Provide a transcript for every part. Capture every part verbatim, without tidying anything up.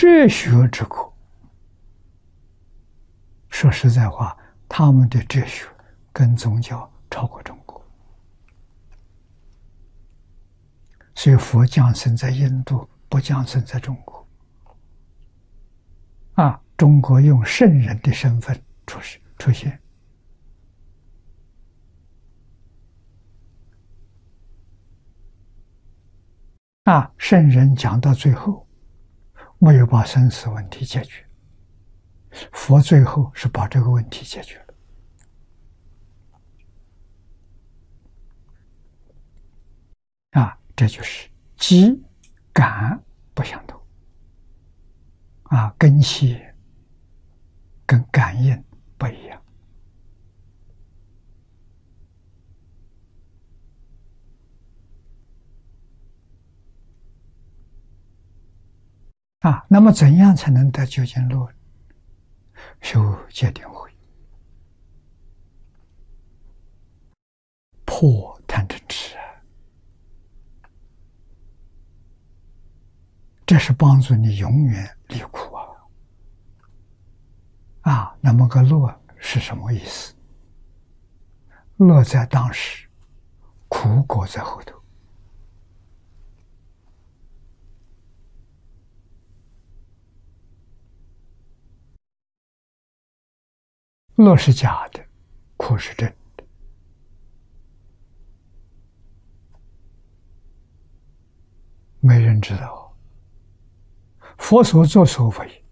哲学之国，说实在话，他们的哲学跟宗教超过中国。所以佛降生在印度，不降生在中国。啊，中国用圣人的身份出世出现。啊，圣人讲到最后，没有把生死问题解决，佛最后是把这个问题解决了。啊，这就是机感不相同。啊，根系跟感应不一样。啊，那么怎样才能得究竟乐？修戒定慧，破贪嗔痴，这是帮助你永远离苦啊！啊，那么个乐是什么意思？乐在当时，苦果在后头。乐是假的，苦是真的。没人知道，佛所作所为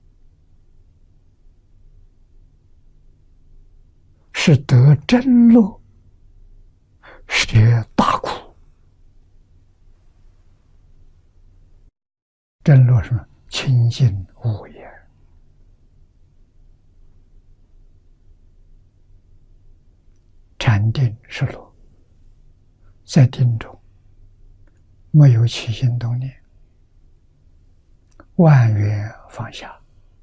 是得真乐，舍大苦。真乐是清净无也。禅定是乐，在定中没有起心动念，万缘放下。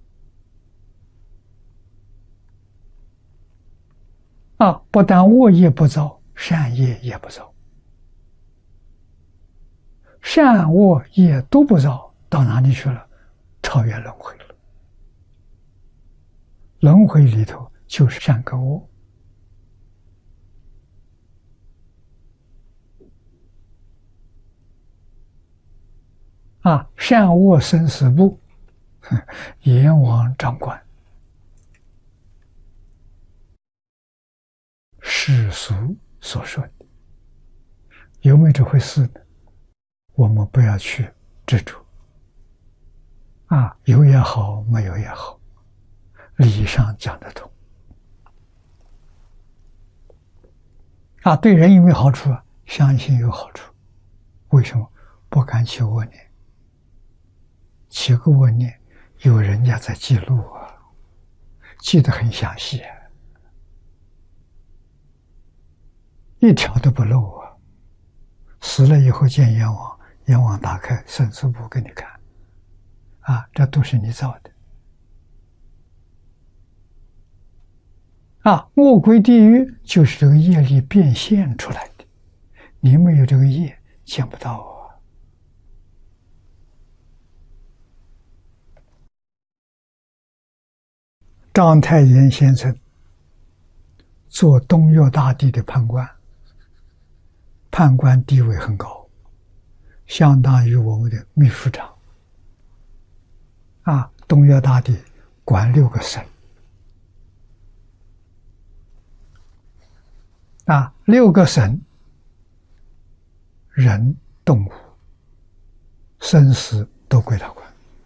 啊，不但恶业不造，善业也不造，善恶业都不造，到哪里去了？超越轮回了。轮回里头就是善跟恶。啊，善恶生死簿，阎王掌管，世俗所说的，有没有这回事呢？我们不要去执着。啊，有也好，没有也好，理上讲得通。啊，对人有没有好处啊？相信有好处。为什么？不敢起恶念。起个恶念，有人家在记录啊，记得很详细啊，一条都不漏啊。死了以后见阎王，阎王打开生死簿给你看，啊，这都是你造的。啊，恶鬼地狱就是这个业力变现出来的，你没有这个业，见不到啊。章太炎先生做东岳大帝的判官，判官地位很高，相当于我们的秘书长。啊，东岳大帝管六个省，啊，六个省，人、动物、生死都归他管。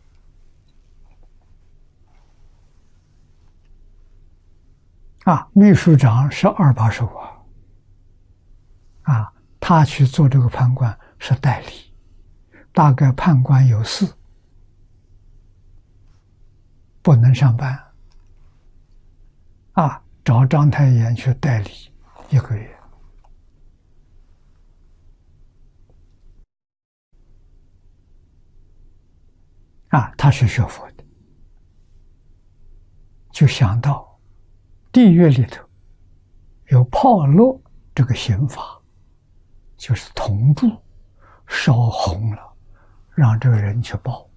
啊，秘书长是二把手啊，啊，他去做这个判官是代理，大概判官有四，不能上班，啊，找章太炎去代理一个月。啊，他是学佛的，就想到地狱里头有炮烙这个刑法，就是铜柱烧红了，让这个人去报。